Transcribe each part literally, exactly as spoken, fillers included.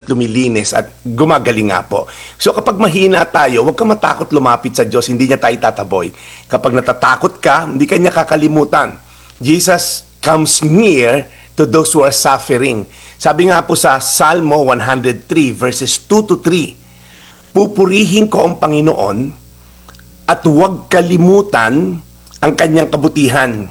lumilinis at gumagaling nga po. So kapag mahina tayo, huwag ka matakot lumapit sa Diyos, hindi niya tayo tataboy. Kapag natatakot ka, hindi ka niya kakalimutan. Jesus comes near to those who are suffering. Sabi nga po sa Salmo one oh three verses two to three, pupurihin ko ang Panginoon at huwag kalimutan ang kanyang kabutihan.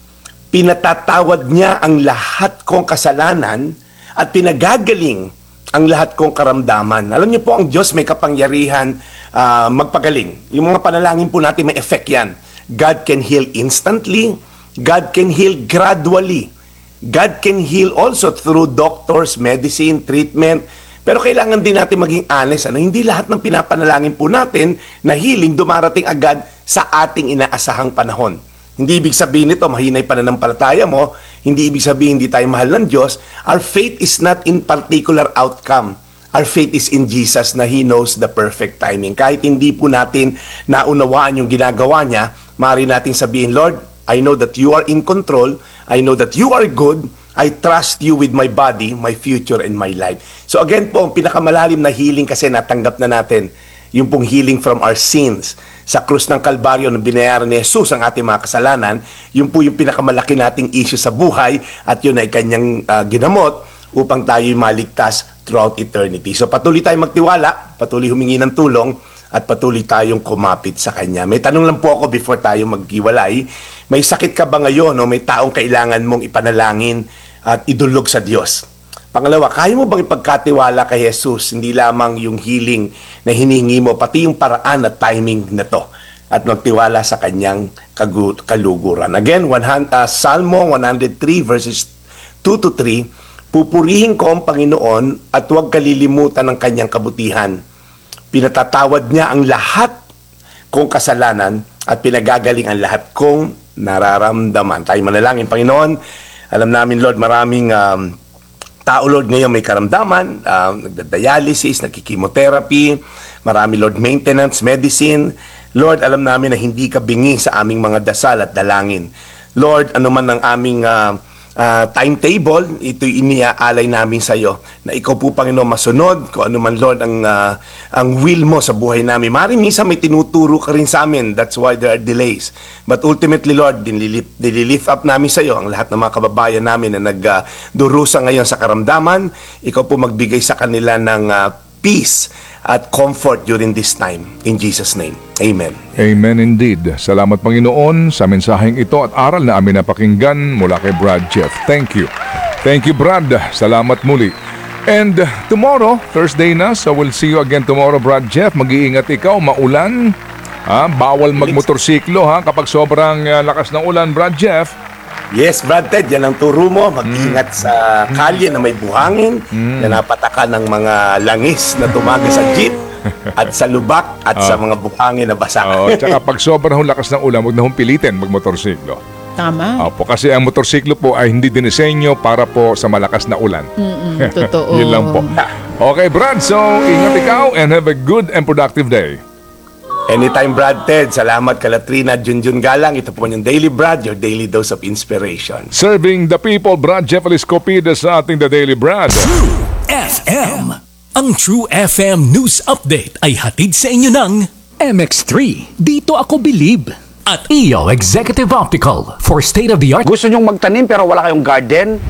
Pinatatawad niya ang lahat kong kasalanan at pinagagaling ang lahat kong karamdaman. Alam niyo po, ang Diyos may kapangyarihan uh, magpagaling. Yung mga panalangin po natin may effect yan. God can heal instantly. God can heal gradually. God can heal also through doctors, medicine, treatment. Pero kailangan din natin maging honest. Ano? Hindi lahat ng pinapanalangin po natin na healing dumarating agad sa ating inaasahang panahon. Hindi ibig sabihin nito, mahinay pananampalataya mo. Hindi ibig sabihin hindi tayo mahal ng Diyos. Our faith is not in particular outcome. Our faith is in Jesus na He knows the perfect timing. Kahit hindi po natin naunawaan yung ginagawa niya, maaari nating sabihin, Lord, I know that you are in control. I know that you are good. I trust you with my body, my future, and my life. So again po, ang pinakamalalim na healing kasi natanggap na natin, yung pong healing from our sins. Sa krus ng Kalbaryo na binayaran ni Jesus ang ating mga kasalanan, yun po yung pinakamalaki nating issue sa buhay at yun ay kanyang uh, ginamot upang tayo'y maligtas throughout eternity. So patuloy tayong magtiwala, patuloy humingi ng tulong, at patuloy tayong kumapit sa Kanya. May tanong lang po ako before tayo maghiwalay. May sakit ka ba ngayon o may taong kailangan mong ipanalangin at idulog sa Diyos? Pangalawa, kaya mo bang ipagkatiwala kay Jesus, hindi lamang yung healing na hinihingi mo, pati yung paraan at timing na to, at magtiwala sa Kanyang kaluguran. Again, one hundred, uh, Salmo one oh three verses two to three, pupurihin ko ang Panginoon at huwag kalilimutan ng Kanyang kabutihan. Pinatatawad niya ang lahat kong kasalanan at pinagagaling ang lahat kong nararamdaman. Tayo manalangin, Panginoon. Alam namin, Lord, maraming um, tao, Lord, ngayon may karamdaman, um, nagda-dialysis, nagki-chemotherapy, marami, Lord, maintenance, medicine. Lord, alam namin na hindi ka bingi sa aming mga dasal at dalangin. Lord, ano man ang aming uh, uh, timetable, ito'y iniaalay namin sa iyo na ikaw po, Panginoon, masunod kung ano man, Lord, ang, uh, ang will mo sa buhay namin. Maring minsan may tinuturo ka rin sa amin. That's why there are delays. But ultimately, Lord, dinilift, dinilift up namin sa iyo ang lahat ng mga kababayan namin na nagdurusa uh, ngayon sa karamdaman. Ikaw po magbigay sa kanila ng uh, peace at comfort during this time. In Jesus' name, Amen. Amen indeed. Salamat, Panginoon, sa mensaheng ito at aral na amin napakinggan mula kay Brad Jeff. Thank you. Thank you, Brad. Salamat muli. And tomorrow, Thursday na, so we'll see you again tomorrow, Brad Jeff. Mag-iingat ikaw, maulan. Ha? Bawal magmotorsiklo ha kapag sobrang uh, lakas ng ulan, Brad Jeff. Yes, Brad Ted, yan ang turo mo. Mag-ingat mm. sa kalye na may buhangin, mm. na napataka ng mga langis na tumaga sa jeep, at sa lubak, at oh. sa mga buhangin na basa. Oh, tsaka pag sobrang lakas ng ulan, huwag na hong pilitin magmotorsiklo. Tama. Opo, kasi ang motorsiklo po ay hindi dinisenyo para po sa malakas na ulan. Mm-mm, totoo. Yun lang po. Okay, Brad, so ingat ikaw and have a good and productive day. Anytime, Brad Ted. Salamat, Kalatrina, Junjun Galang. Ito po yung Daily Brad, your daily dose of inspiration. Serving the people, Brad Jeff Eliscopides sa ating The Daily Brad. True F M. Ang True F M News Update ay hatid sa inyo ng M X three. Dito ako believe. At E O Executive Optical for state-of-the-art. Gusto nyong magtanim pero wala kayong garden?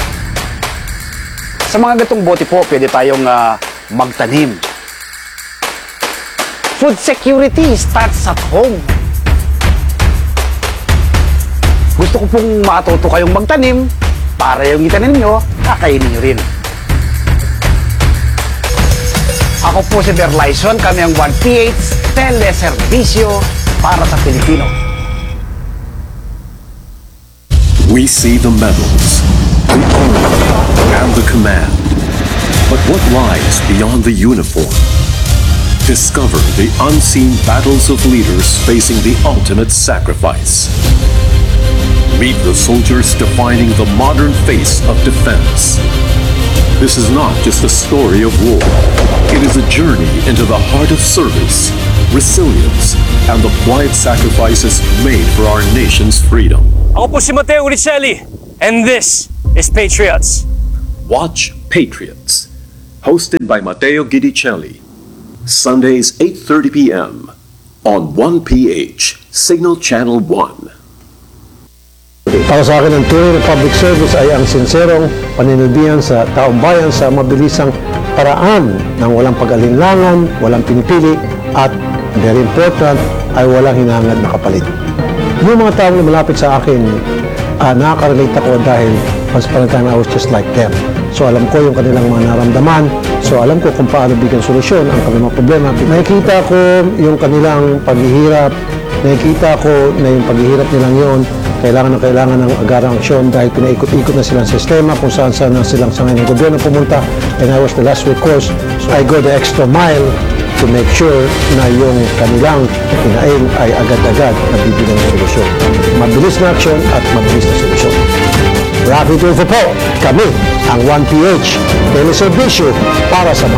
Sa mga gatong bote po, pwede tayong uh, magtanim. Food security starts at home. Gusto ko pong matuto kayong magtanim para yung itanim nyo, kakainin nyo rin. Ako po si Berlyson, kami ang one P H Teleservisyo para sa Pilipino. We see the medals, the honor, and the command. But what lies beyond the uniform? Discover the unseen battles of leaders facing the ultimate sacrifice. Meet the soldiers defining the modern face of defense. This is not just a story of war. It is a journey into the heart of service, resilience, and the quiet sacrifices made for our nation's freedom. Ako po si Mateo Uricelli, and this is Patriots. Watch Patriots hosted by Matteo Guidicelli. Sundays eight thirty p.m. on one P H, Signal Channel one. Para sa akin, ang tunay na public service ay ang sinserong paninilbihan sa taong bayan sa mabilisang paraan ng walang pag-alinlangan, walang pinipili, at very important, ay walang hinahangad na kapalit. Yung mga taong malapit sa akin, uh, nakaka-relate ako dahil once upon a time I was just like them. So alam ko yung kanilang mga naramdaman, so alam ko kung paano bigyan solusyon ang kanilang mga problema. Nakikita ko yung kanilang paghihirap, nakikita ko na yung paghihirap nilang yon kailangan na kailangan ng agarang aksyon dahil pinaikot-ikot na silang sistema kung saan saan na silang sa ngayon ng gobyerno pumunta, and I was the last recourse. So I go the extra mile to make sure na yung kanilang kinain ay agad-agad na bibigyan ng solusyon. Mabilis na aksyon at mabilis na solusyon. Rocky Tulfo po, kami ang one P H teleservisyo para sa mga